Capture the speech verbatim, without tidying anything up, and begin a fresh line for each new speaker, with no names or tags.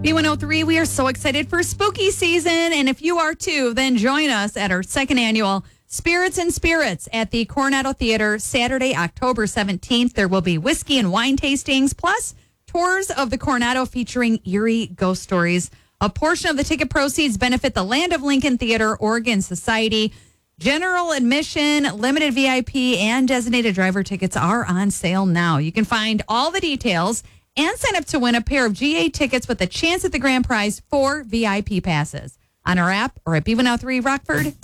B one oh three, we are so excited for spooky season. And if you are too, then join us at our second annual Spirits and Spirits at the Coronado Theater, Saturday, October seventeenth. There will be whiskey and wine tastings, plus tours of the Coronado featuring eerie ghost stories. A portion of the ticket proceeds benefit the Land of Lincoln Theater Oregon Society. General admission, limited V I P, and designated driver tickets are on sale now. You can find all the details and sign up to win a pair of G A tickets with a chance at the grand prize, four V I P passes on our app or at B one oh three rockford